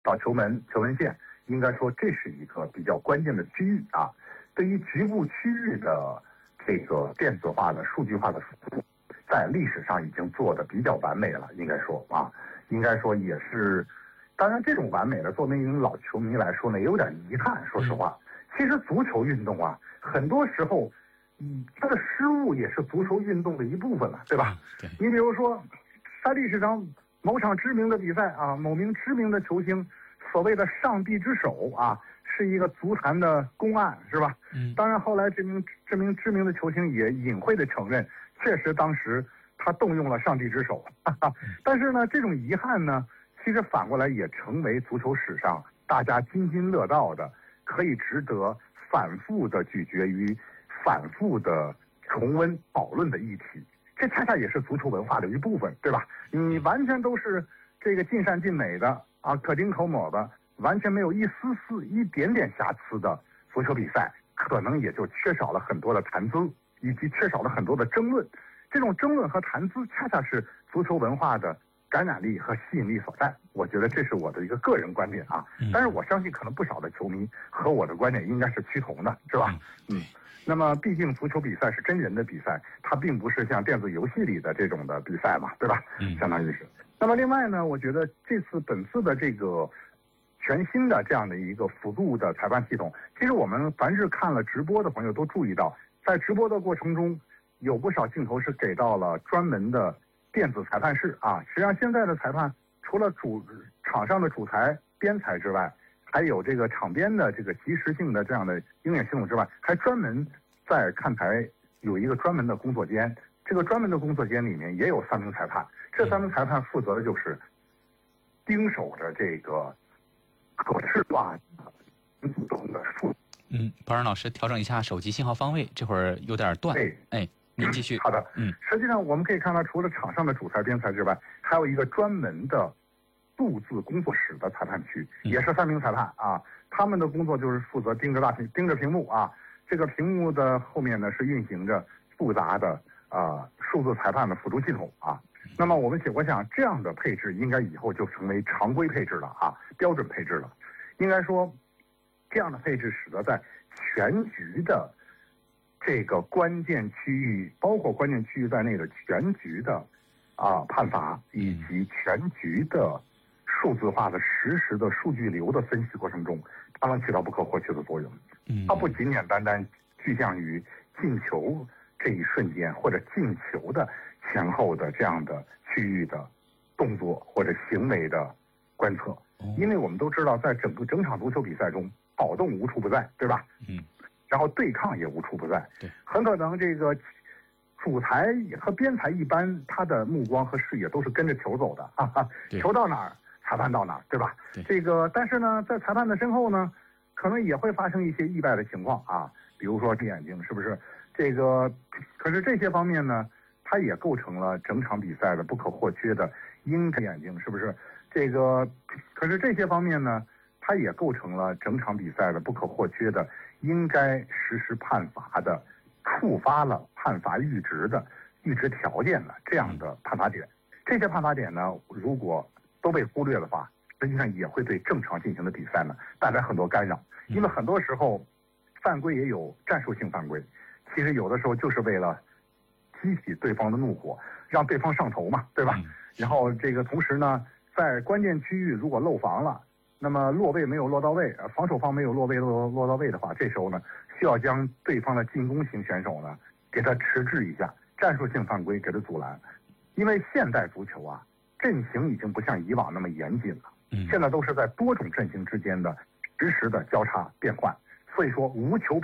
到球门线，应该说这是一个比较关键的区域啊。对于局部区域的这个电子化的数据化的输出，在历史上已经做得比较完美了，应该说也是。当然，这种完美的，作为一名老球迷来说呢，也有点遗憾。说实话，其实足球运动啊，很多时候，它的失误也是足球运动的一部分了，对吧？ 对。 你比如说，在历史上某场知名的比赛啊，某名知名的球星，所谓的上帝之手啊，是一个足坛的公案，是吧？当然，后来这名知名的球星也隐晦的承认，确实当时他动用了上帝之手。但是呢，这种遗憾呢，其实反过来也成为足球史上大家津津乐道的，可以值得反复的咀嚼与反复的重温讨论的议题。这恰恰也是足球文化的一部分，对吧？你完全都是这个尽善尽美的啊，可丁可卯的，完全没有一点点瑕疵的足球比赛，可能也就缺少了很多的谈资，以及缺少了很多的争论。这种争论和谈资，恰恰是足球文化的感染力和吸引力所在。我觉得这是我的一个个人观点啊，但是我相信可能不少的球迷和我的观点应该是趋同的，是吧？那么毕竟足球比赛是真人的比赛，它并不是像电子游戏里的这种的比赛嘛，对吧？相当于是。那么另外呢，我觉得本次的这个全新的这样的一个辅助的裁判系统，其实我们凡是看了直播的朋友都注意到，在直播的过程中，有不少镜头是给到了专门的电子裁判室啊。实际上现在的裁判除了场上的主裁、边裁之外，还有这个场边的这个即时性的这样的鹰眼系统之外，还专门在看台有一个专门的工作间。这个专门的工作间里面也有3名裁判，这3名裁判负责的就是盯守着这个可视化自动的数。 保仁老师调整一下手机信号方位，这会儿有点断。您继续。 好的。实际上我们可以看到，除了场上的主裁、边裁之外，还有一个专门的数字工作室的裁判区，也是3名裁判啊。他们的工作就是负责盯着屏幕啊。这个屏幕的后面呢是运行着复杂的数字裁判的辅助系统啊。那么我想这样的配置应该以后就成为常规配置了啊，标准配置了。应该说，这样的配置使得在全局的这个关键区域，包括关键区域在内的全局的判罚，以及全局的数字化的实时的数据流的分析过程中，它能起到不可或缺的作用。它不简简单单具象于进球这一瞬间或者进球的前后的这样的区域的动作或者行为的观测。因为我们都知道，在整场足球比赛中，跑动无处不在，对吧？然后对抗也无处不在。很可能这个主裁和边裁一般，他的目光和视野都是跟着球走的，球到哪儿，裁判到哪儿，对吧？但是呢，在裁判的身后呢，可能也会发生一些意外的情况啊，比如说闭眼睛，是不是？可是这些方面呢，它也构成了整场比赛的不可或缺的眼睛，是不是？可是这些方面呢，它也构成了整场比赛的不可或缺的应该实施判罚的、触发了判罚阈值条件的这样的判罚点。这些判罚点呢，如果都被忽略的话，实际上也会对正常进行的比赛呢带来很多干扰。因为很多时候犯规也有战术性犯规，其实有的时候就是为了激起对方的怒火，让对方上头嘛，对吧？然后同时呢，在关键区域如果漏防了，那么落位没有落到位，防守方没有落到位的话，这时候呢，需要将对方的进攻型选手呢给他迟滞一下，战术性犯规给他阻拦。因为现代足球啊，阵型已经不像以往那么严谨了，现在都是在多种阵型之间的实时的交叉变换，所以说无球